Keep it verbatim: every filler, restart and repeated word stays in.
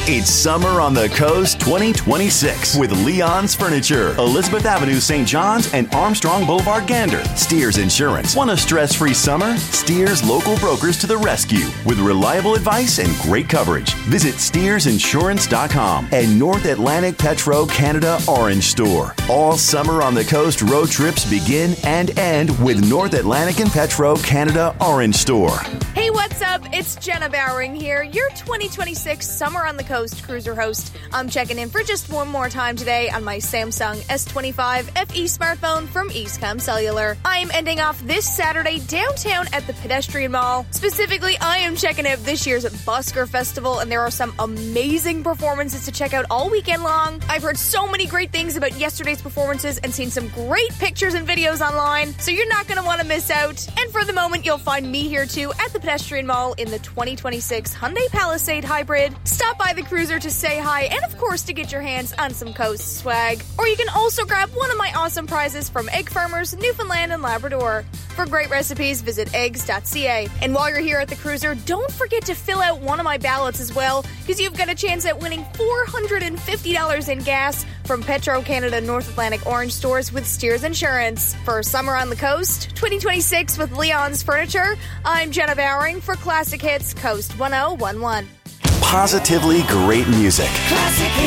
It's Summer on the Coast twenty twenty-six with Leon's Furniture, Elizabeth Avenue, Saint John's, and Armstrong Boulevard, Gander. Steers Insurance. Want a stress-free summer? Steers local brokers to the rescue with reliable advice and great coverage. Visit steers insurance dot com and North Atlantic Petro Canada Orange Store. All Summer on the Coast road trips begin and end with North Atlantic and Petro Canada Orange Store. Hey, what's up? It's Jenna Bowering here, your twenty twenty-six Summer on the Coast cruiser host. I'm checking in for just one more time today on my Samsung S twenty-five F E smartphone from Eastcom Cellular. I am ending off this Saturday downtown at the Pedestrian Mall. Specifically, I am checking out this year's Busker Festival, and there are some amazing performances to check out all weekend long. I've heard so many great things about yesterday's performances and seen some great pictures and videos online, so you're not going to want to miss out. And for the moment, you'll find me here too at the Pedestrian Mall in the twenty twenty-six Hyundai Palisade Hybrid. Stop by the cruiser to say hi and, of course, to get your hands on some Coast swag. Or you can also grab one of my awesome prizes from Egg Farmers, Newfoundland and Labrador. For great recipes, visit eggs dot c a. And while you're here at the cruiser, don't forget to fill out one of my ballots as well, because you've got a chance at winning four hundred fifty dollars in gas from Petro Canada North Atlantic Orange Stores with Steers Insurance. For Summer on the Coast twenty twenty-six with Leon's Furniture, I'm Jenna Bowering for Classic Hits Coast ten eleven. Positively great music. Classic Hits.